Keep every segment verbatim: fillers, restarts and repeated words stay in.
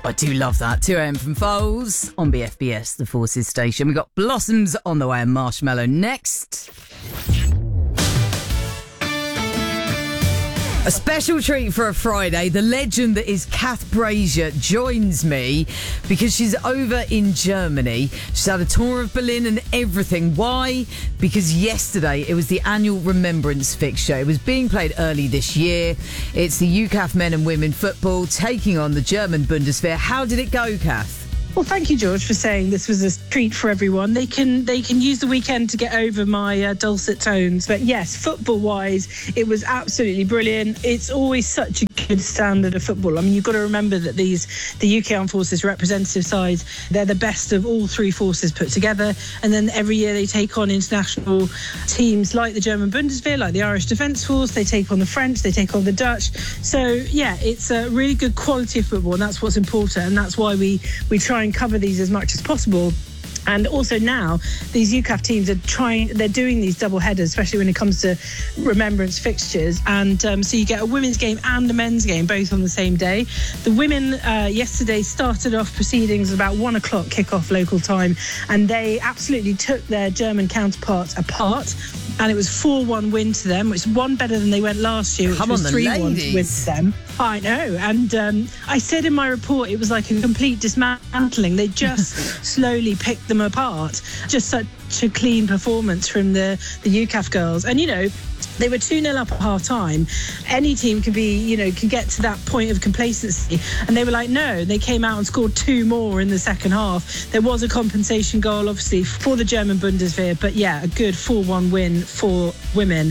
I do love that. two a.m. from Foles on B F B S, the Forces station. We got Blossoms on the way and Marshmallow next. A special treat for a Friday. The legend that is Kath Brazier joins me because she's over in Germany. She's had a tour of Berlin and everything. Why? Because yesterday it was the annual Remembrance fixture. It was being played early this year. It's the U C A F men and women football taking on the German Bundeswehr. How did it go, Kath? Well, thank you, George, for saying this was a treat for everyone. They can they can use the weekend to get over my uh, dulcet tones. But yes, football-wise, it was absolutely brilliant. It's always such a good standard of football. I mean, you've got to remember that these the U K Armed Forces representative sides, they're the best of all three forces put together. And then every year they take on international teams like the German Bundeswehr, like the Irish Defence Force. They take on the French, they take on the Dutch. So, yeah, it's a really good quality of football, and that's what's important. And that's why we, we try and cover these as much as possible. And also now, these U C A F teams are trying, they're doing these double headers, especially when it comes to remembrance fixtures. And um, so you get a women's game and a men's game, both on the same day. The women uh, yesterday started off proceedings about one o'clock kickoff local time, and they absolutely took their German counterparts apart. And it was four one win to them, which is one better than they went last year, which Come was on, three one ladies. win to them. I know. And um, I said in my report it was like a complete dismantling. They just slowly picked them apart. Just such a clean performance from the, the U C A F girls. And, you know, they were two nil up at half time. Any team can be, you know, can get to that point of complacency. And they were like, no, they came out and scored two more in the second half. There was a compensation goal, obviously, for the German Bundeswehr. But yeah, a good four one win for women.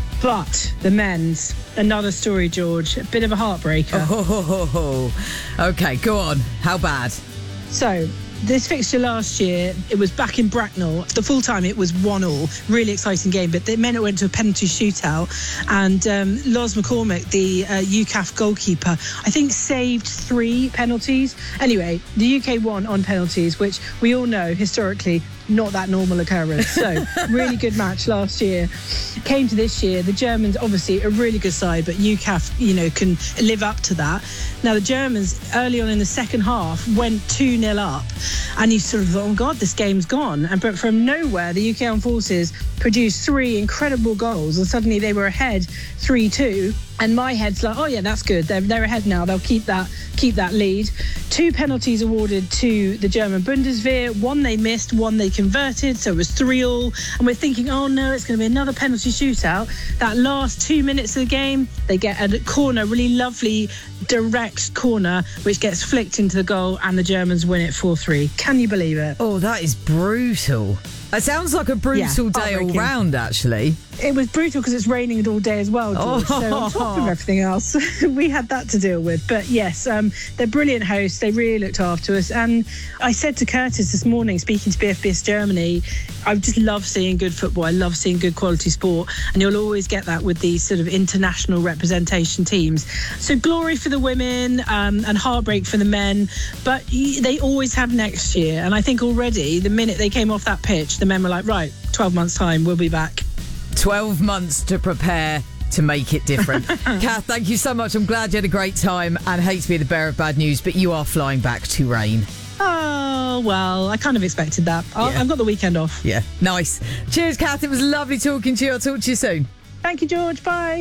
But the men's, another story, George. A bit of a heartbreaker. Oh, ho, ho, ho. Okay, go on. How bad? So, this fixture last year, it was back in Bracknell. The full time, it was one all. Really exciting game, but it meant it went to a penalty shootout. And um, Loz McCormick, the uh, U C A F goalkeeper, I think saved three penalties. Anyway, the U K won on penalties, which we all know historically not that normal occurrence. So, really good match last year. Came to this year, the Germans, obviously a really good side, but U C A F, you know, can live up to that. Now, the Germans, early on in the second half, went two nil up, and you sort of thought, oh God, this game's gone. And but from nowhere, the U K Armed Forces produced three incredible goals, and suddenly they were ahead three two. And my head's like, oh yeah, that's good. They're they're ahead now. They'll keep that keep that lead. Two penalties awarded to the German Bundeswehr. One they missed, one they converted. So it was three all. And we're thinking, oh no, it's going to be another penalty shootout. That last two minutes of the game, they get a corner, really lovely direct corner, which gets flicked into the goal, and the Germans win it four three. Can you believe it? Oh, that is brutal. It sounds like a brutal Yeah, day all heartbreaking. round, actually. It was brutal because it's raining all day as well, George. Oh. So on top of everything else, we had that to deal with. But yes, um, they're brilliant hosts. They really looked after us. And I said to Curtis this morning, speaking to B F B S Germany, I just love seeing good football. I love seeing good quality sport. And you'll always get that with these sort of international representation teams. So glory for the women um, and heartbreak for the men. But they always have next year. And I think already, the minute they came off that pitch, the men were like, right, twelve months' time, we'll be back. twelve months to prepare to make it different. Kath, thank you so much. I'm glad you had a great time, and hate to be the bearer of bad news, but you are flying back to rain. Oh, well, I kind of expected that. I'll, Yeah. I've got the weekend off. Yeah, nice. Cheers, Kath. It was lovely talking to you. I'll talk to you soon. Thank you, George. Bye.